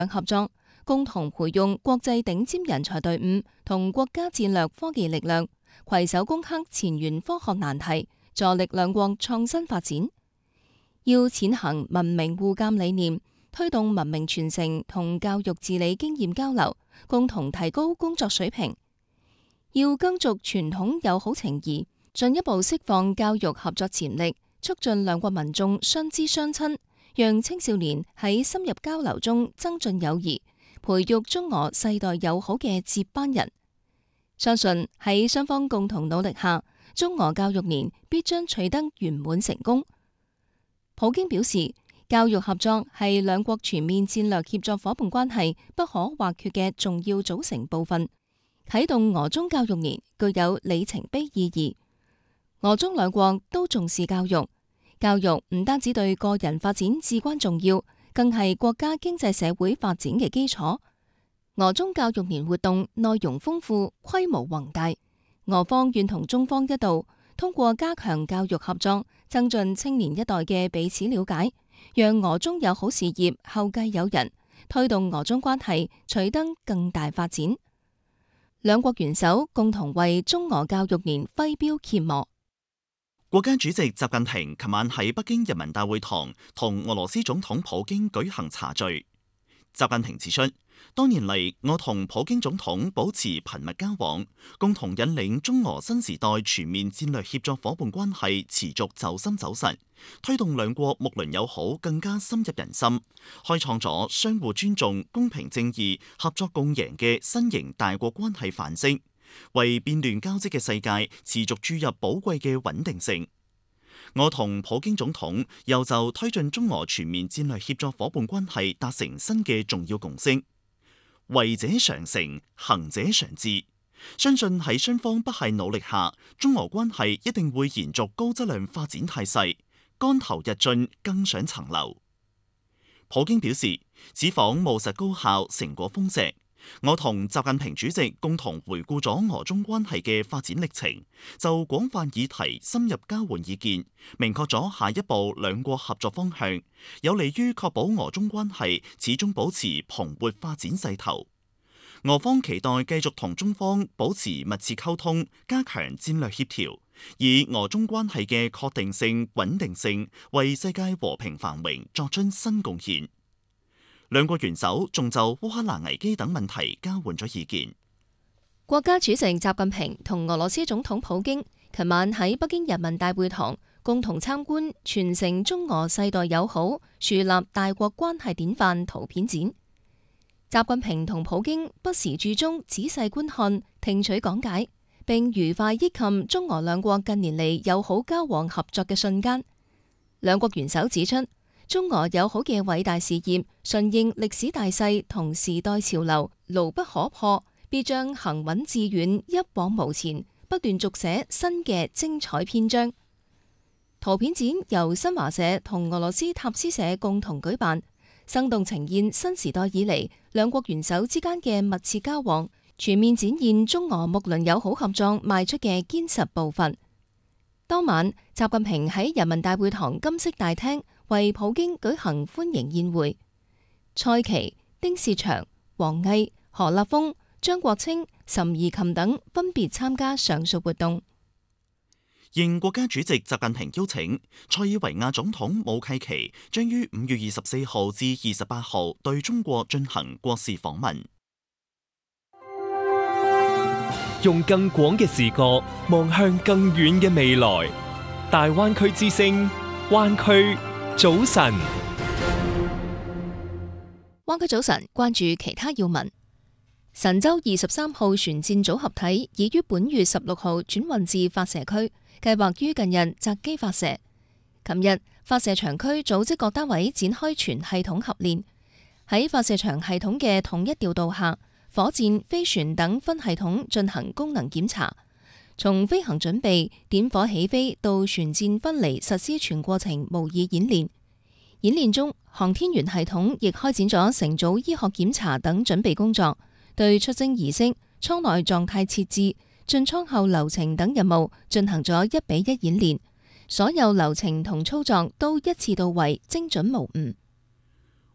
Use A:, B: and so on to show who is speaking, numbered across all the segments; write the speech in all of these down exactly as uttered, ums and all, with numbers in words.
A: 合作，共同培育國際頂尖人才隊伍同國家戰略科技力量，攜手攻克前沿科學難題，助力兩國創新發展。要踐行文明互鑑理念，推動文明傳承同教育治理經驗交流，共同提高工作水平。要耕築傳統友好情誼，進一步釋放教育合作潛力，促進兩國民眾相知相親，讓青少年喺深入交流中增進友誼，培育中俄世代友好嘅接班人。相信喺雙方共同努力下，中俄教育年必將取得圓滿成功。普京表示，教育合作係兩國全面戰略協作夥伴關係不可或缺嘅重要組成部分，啟動俄中教育年具有里程碑意義。俄中兩國都重視教育，教育唔單止對個人發展至關重要，更係國家經濟社會發展嘅基礎。俄中教育年活動內容豐富，規模宏大，俄方願同中方一道，通過加強教育合作，增進青年一代嘅彼此了解，讓俄中友好事業後繼有人，推動俄中關係取得更大發展。兩國元首共同為中俄教育年揮標揭幕。
B: 國家主席習近平琴晚喺北京人民大會堂同俄羅斯總統普京舉行茶敘。習近平指出，多年嚟我同普京總統保持頻密交往，共同引領中俄新時代全面戰略協作夥伴關係持續走深走實，推動兩國睦鄰友好更加深入人心，開創咗相互尊重、公平正義、合作共贏嘅新型大國關係範式，為變亂交織嘅世界持續注入寶貴嘅穩定性。我同普京總統又就推進中俄全面戰略協作夥伴關係達成新嘅重要共識，為者常成，行者常至。相信喺雙方不懈努力下，中俄關係一定會延續高質量發展態勢，竿頭日進，更上層樓。普京表示，此訪務實高效，成果豐碩。我同習近平主席共同回顧咗俄中關係嘅發展歷程，就廣泛議題深入交換意見，明確咗下一步兩國合作方向，有利於確保俄中關係始終保持蓬勃發展勢頭。俄方期待繼續同中方保持密切溝通，加強戰略協調，以俄中關係嘅確定性、穩定性，為世界和平繁榮作出新貢獻。兩國元首仲就烏克蘭危機等問題交換咗意見。
A: 國家主席習近平同俄羅斯總統普京琴晚喺北京人民大會堂共同參觀傳承中俄世代友好、樹立大國關係典範圖片展。習近平同普京不時駐中仔細觀看、聽取講解，並愉快憶琴中俄兩國近年嚟友好交往合作嘅瞬間。兩國元首指出，中俄友好嘅偉大事業順應歷史大勢同時代潮流，牢不可破，必將行穩致遠，一往無前，不斷續寫新嘅精彩篇章。圖片展由新華社同俄羅斯塔斯社共同舉辦，生動呈現新時代以嚟兩國元首之間嘅密切交往，全面展現中俄睦鄰友好合作邁出嘅堅實步伐。當晚，習近平喺人民大會堂金色大廳為普京舉行歡迎宴會，蔡奇、丁薛祥、王毅、何立峰、張國清、諶貽琴等分別參加上述活動。
B: 應國家主席習近平邀請，塞爾維亞總統武契奇將於五月二十四號至二十八號對中國進行國事訪問。
C: 用更廣嘅視角望向更遠嘅未來，大灣區之聲，灣區早晨。
A: 灣區早晨，關注其他要聞。神舟二十三號船艦組合體已於本月十六號轉運至發射區，計劃於近日擇機發射。琴日，發射場區組織各單位展開全系統合練，喺發射場系統嘅統一調度下，火箭、飛船等分系統進行功能檢查，從飛行準備、點火起飛到船箭分離實施全過程模擬演練。演練中，航天員系統亦開展咗乘組醫學檢查等準備工作，對出征儀式、艙內狀態設置、進艙後流程等任務進行咗一比一演練，所有流程同操作都一次到位、精準無誤。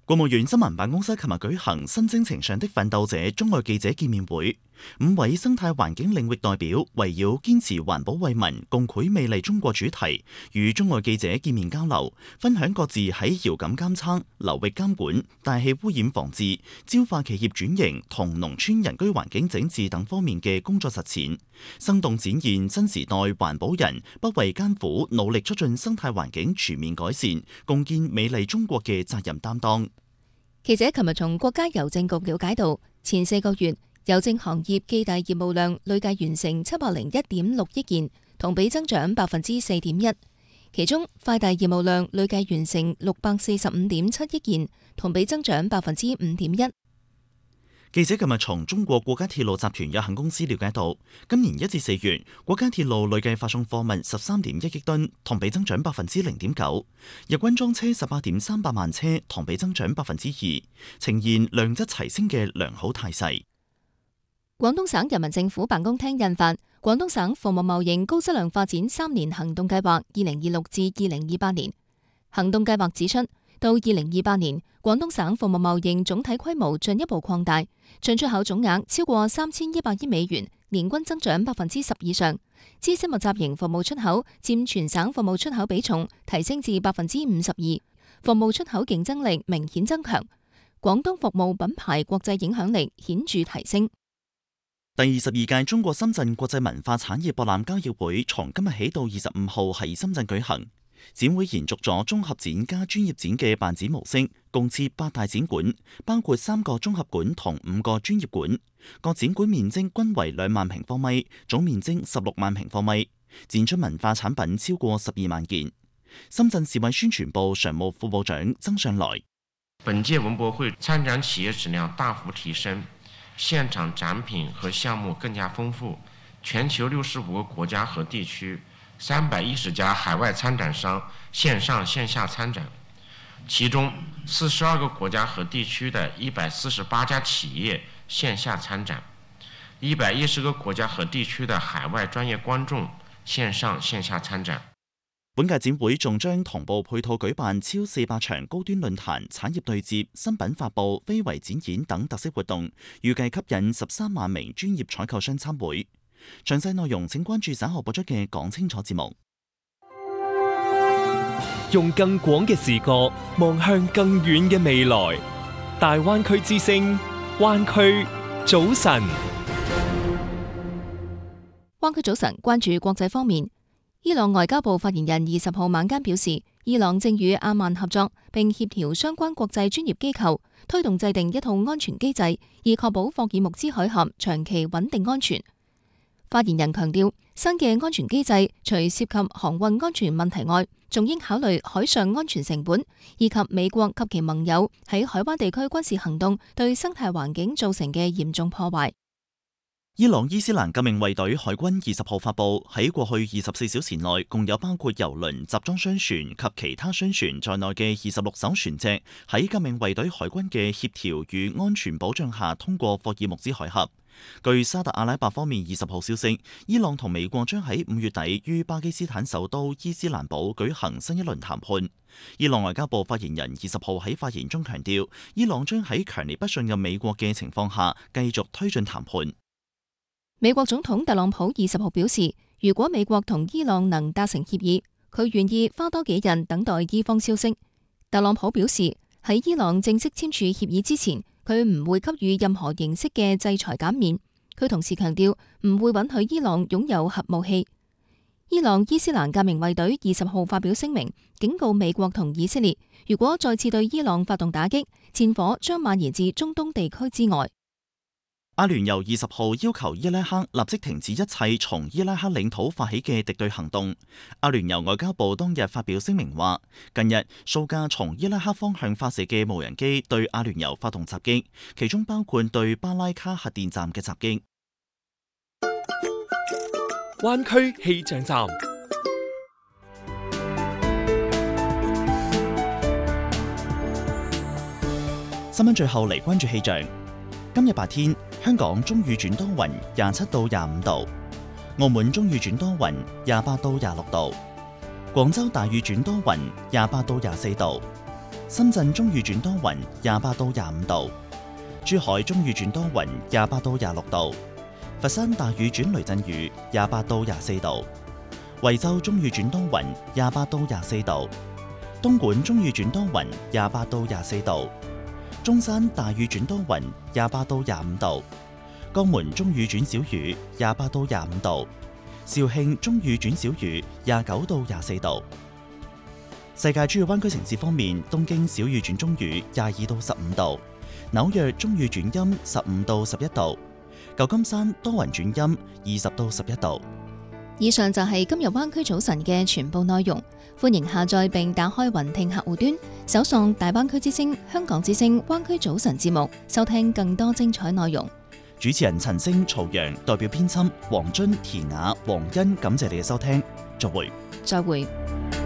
B: 國務院新聞辦公室琴日舉行新征程上的奮鬥者中外記者見面會，五位生態環境領域代表圍繞堅持環保為民、共繪美麗中國主題，與中外記者見面交流，分享各自喺遙感監測、流域監管、大氣污染防治、焦化企業轉型同農村人居環境整治等方面嘅工作實踐，生動展現新時代環保人不畏艱苦、努力促進生態環境全面改善、共建美麗中國嘅責任擔當。
A: 記者琴日從國家郵政局了解到，前四個月郵政行業寄遞業務量累計完成七百零一點六億件，同比增長百分之四點一。其中快遞業務量累計完成六百四十五點七億件，同比增長百分之五點一。
B: 記者今日從中國國家鐵路集團有限公司了解到，今年一至四月，國家鐵路累計發送貨物十三點一億噸，同比增長百分之零點九；日均裝車十八點三百萬車，同比增長百分之二，呈現量質齊升嘅良好態勢。
A: 廣東省人民政府辦公廳印發《廣東省服務貿易高質量發展三年行動計劃（二零二六至二零二八年）》。行動計劃指出，到二零二八年，廣東省服務貿易總體規模進一步擴大，進出口總額超過三千一百億美元，年均增長百分之十以上。知識密集型服務出口佔全省服務出口比重提升至百分之五十二，服務出口競爭力明顯增強。廣東服務品牌國際影響力顯著提升。
B: 第二十二屆中國深圳國際文化產業博覽交易會從今日起到二十五號喺深圳舉行。展會延續咗綜合展加專業展嘅辦展模式，共設八大展館，包括三個綜合館同五個專業館。各展館面積均為兩萬平方米，總面積十六萬平方米，展出文化產品超過十二萬件。深圳市委宣傳部常務副部長曾上來：
D: 本屆文博會參展企業質量大幅提升，現場展品和項目更加豐富，全球六十五個國家和地區。三百一十家海外參展商線上線下參展，其中四十二個國家和地區的一百四十八家企業線下參展，一百一十個國家和地區的海外專業觀眾線上線下參展。
B: 本屆展會仲將同步配套舉辦超四百場高端論壇、產業對接、新品發布、非遺展演等特色活動，預計吸引十三萬名專業採購商參會。詳細內容請關注稍後播出嘅講清楚節目。
C: 用更廣嘅視角望向更遠嘅未來，大灣區之聲，灣區早晨。
A: 灣區早晨，關注國際方面。伊朗外交部發言人二十號晚間表示，伊朗正與阿曼合作，並協調相關國際專業機構，推動制定一套安全機制，以確保霍爾木茲海峽長期穩定安全。發言人強調，新嘅安全機制除涉及航運安全問題外，仲應考慮海上安全成本，以及美國及其盟友喺海灣地區軍事行動對生態環境造成嘅嚴重破壞。
B: 伊朗伊斯蘭革命衛隊海軍二十號發布，喺過去二十四小時內，共有包括郵輪、集裝箱船及其他商船在內嘅二十六艘船隻喺革命衛隊海軍嘅協調與安全保障下通過霍爾木茲海峽。據沙特阿拉伯方面二十號消息，伊朗同美國將喺五月底於巴基斯坦首都伊斯蘭堡舉行新一輪談判。伊朗外交部發言人二十號喺發言中強調，伊朗將喺強烈不信任美國嘅情況下繼續推進談判。
A: 美國總統特朗普二十號表示，如果美國同伊朗能達成協議，佢願意花多幾日等待伊方消息。特朗普表示，喺伊朗正式簽署協議之前，佢唔會給予任何形式嘅制裁減免。佢同時強調，唔會允許伊朗擁有核武器。伊朗伊斯蘭革命衛隊二十號發表聲明，警告美國同以色列，如果再次對伊朗發動打擊，戰火將蔓延至中東地區之外。
B: 阿聯酋二十號要求伊拉克立即停止一切從伊拉克領土發起嘅敵對行動。阿聯酋外交部當日發表聲明話，近日數架從伊拉克方向發射嘅無人機對阿聯酋發動襲擊，其中包括對巴拉卡核電站嘅襲擊。
C: 灣區氣象站，
B: 新聞最後嚟關注氣象。今日白天，香港中雨轉多雲，廿七到廿五度；澳門中雨轉多雲，廿八到廿六度；廣州大雨轉多雲，廿八到廿四度； 深圳中雨轉多雲，廿八到廿五度；珠海中雨轉多雲，廿八到廿六度；佛山大雨轉雷陣雨，廿八到廿四度；惠州中雨轉多雲，廿八到廿四度；東莞中雨轉多雲，廿八到廿四度；中山大雨轉多雲，廿八到廿五度；江門中雨轉小雨，廿八到廿五度；肇慶中雨轉小雨，廿九到廿四度。世界主要灣區城市方面，東京小雨轉中雨，廿二到十五度；紐約中雨轉陰，十五到十一度；舊金山多雲轉陰，二十到十一度。
A: 以上就係今日灣區早晨嘅全部內容。歡迎下載並打開雲聽客戶端，搜索大灣區之聲、香港之聲灣區早晨節目，收聽更多精彩內容。
B: 主持人陳星、曹陽，代表編輯黃津、田雅、黃欣，感謝你嘅收聽，再會。
A: 再會。